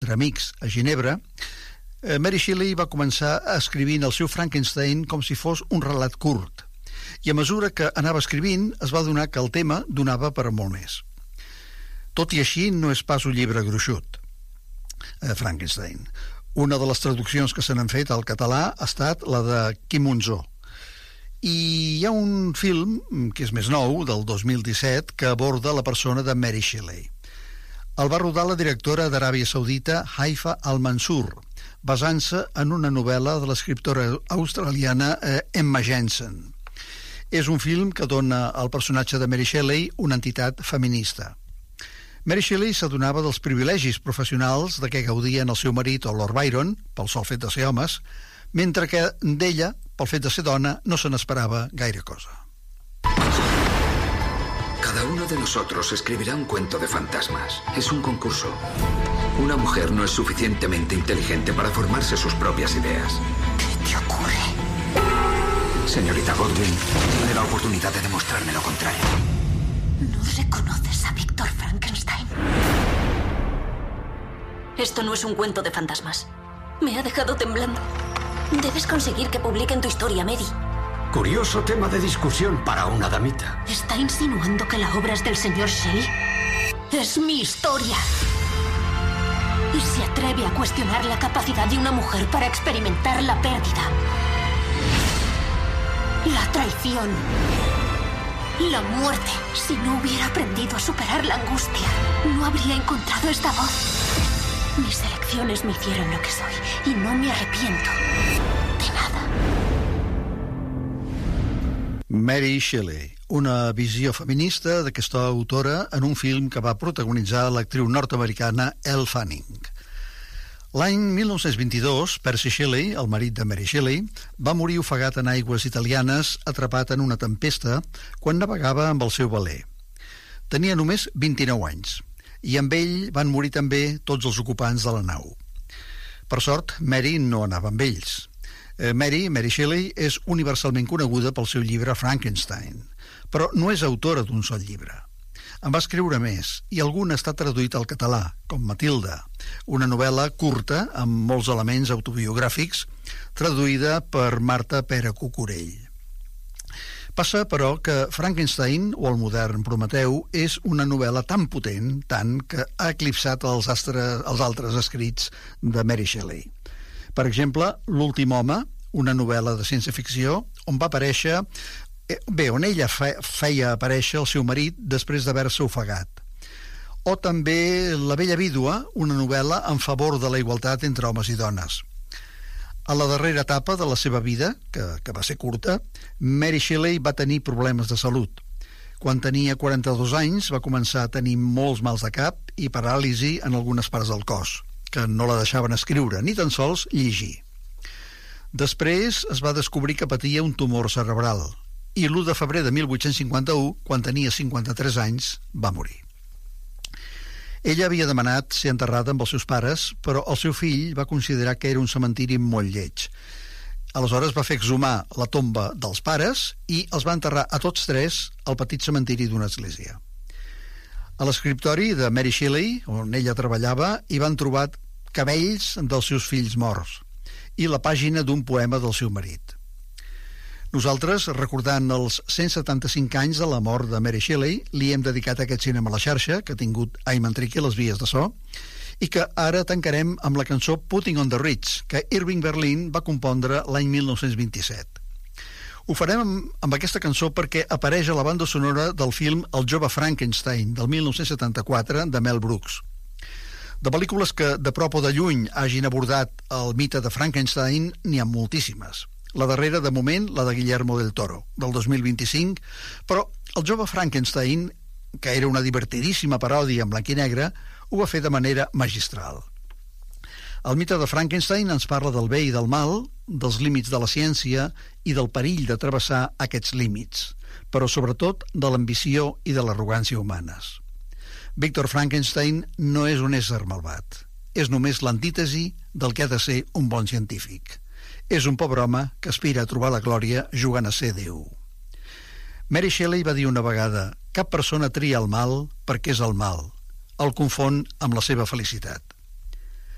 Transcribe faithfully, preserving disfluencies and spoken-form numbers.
entre amics a Ginebra, Mary Shelley va començar escrivint el seu Frankenstein com si fos un relat curt, i a mesura que anava escrivint es va adonar que el tema donava per a molt més. Tot i així, no és pas un llibre gruixut, Frankenstein. Una de les traduccions que se n'han fet al català ha estat la de Quim Monzó. I hi ha un film, que és més nou, del dos mil disset, que aborda la persona de Mary Shelley. El va rodar la directora d'Aràbia Saudita Haifa Al-Mansur, basant-se en una novel·la de l'escriptora australiana Emma Jensen. És un film que dona al personatge de Mary Shelley una entitat feminista. Mary Shelley s'adonava dels privilegis professionals de què gaudien el seu marit o Lord Byron, pel sol fet de ser homes, mentre que d'ella, pel fet de ser dona, no se n'esperava gaire cosa. Cada uno de nosotros escribirá un cuento de fantasmas. Es un concurso. Una mujer no es suficientemente inteligente para formarse sus propias ideas. ¿Qué te ocurre? Señorita Godwin, tiene la oportunidad de demostrarme lo contrario. ¿No reconoces a Víctor Frankenstein? Esto no es un cuento de fantasmas. Me ha dejado temblando. Debes conseguir que publiquen tu historia, Mary. Curioso tema de discusión para una damita. ¿Está insinuando que la obra es del señor Shelley? Es mi historia. Y se atreve a cuestionar la capacidad de una mujer para experimentar la pérdida, la traición, la muerte. Si no hubiera aprendido a superar la angustia, no habría encontrado esta voz. Mis elecciones me hicieron lo que soy y no me arrepiento de nada. Mary Shelley, una visió feminista d'aquesta autora en un film que va protagonitzar l'actriu nord-americana Elle Fanning. L'any mil nou-cents vint-i-dos, Percy Shelley, el marit de Mary Shelley, va morir ofegat en aigües italianes, atrapat en una tempesta, quan navegava amb el seu veler. Tenia només vint-i-nou anys, i amb ell van morir també tots els ocupants de la nau. Per sort, Mary no anava amb ells. Mary, Mary Shelley, és universalment coneguda pel seu llibre Frankenstein, però no és autora d'un sol llibre. En va escriure més, i algun està traduït al català, com Matilda, una novel·la curta amb molts elements autobiogràfics, traduïda per Marta Pere Cucurell. Passa, però, que Frankenstein, o el modern Prometeu, és una novel·la tan potent, tant, que ha eclipsat els, astres, els altres escrits de Mary Shelley. Per exemple, L'últim home, una novel·la de ciència-ficció, on va aparèixer... Bé, on ella fe, feia aparèixer el seu marit després d'haver-se ofegat. O també La bella vídua, una novel·la en favor de la igualtat entre homes i dones. A la darrera etapa de la seva vida, que, que va ser curta, Mary Shelley va tenir problemes de salut. Quan tenia quaranta-dos anys va començar a tenir molts mals de cap i paràlisi en algunes parts del cos, que no la deixaven escriure, ni tan sols llegir. Després es va descobrir que patia un tumor cerebral, i l'u de febrer de mil vuit-cents cinquanta-u, quan tenia cinquanta-tres anys, va morir. Ella havia demanat ser enterrada amb els seus pares, però el seu fill va considerar que era un cementiri molt lleig. Aleshores va fer exhumar la tomba dels pares i els va enterrar a tots tres al petit cementiri d'una església. A l'escriptori de Mary Shelley, on ella treballava, hi van trobar cabells dels seus fills morts i la pàgina d'un poema del seu marit. Nosaltres, recordant els cent setanta-cinc anys de la mort de Mary Shelley, li hem dedicat aquest cinema a la xarxa, que ha tingut Ayman Triqui a les vies de so, i que ara tancarem amb la cançó Putting on the Ritz, que Irving Berlin va compondre l'any mil nou-cents vint-i-set. Ho farem amb, amb aquesta cançó perquè apareix a la banda sonora del film El jove Frankenstein, del mil nou-cents setanta-quatre, de Mel Brooks. De pel·lícules que de prop o de lluny hagin abordat el mite de Frankenstein, n'hi ha moltíssimes. La darrera, de moment, la de Guillermo del Toro, del dos mil vint-i-cinc, però el jove Frankenstein, que era una divertidíssima paròdia en blanc i negre, ho va fer de manera magistral. El mite de Frankenstein ens parla del bé i del mal, dels límits de la ciència i del perill de travessar aquests límits, però sobretot de l'ambició i de l'arrogància humanes. Víctor Frankenstein no és un ésser malvat, és només l'antítesi del que ha de ser un bon científic. És un pobre home que aspira a trobar la glòria jugant a ser Déu. Mary Shelley va dir una vegada: cap persona tria el mal perquè és el mal. El confon amb la seva felicitat.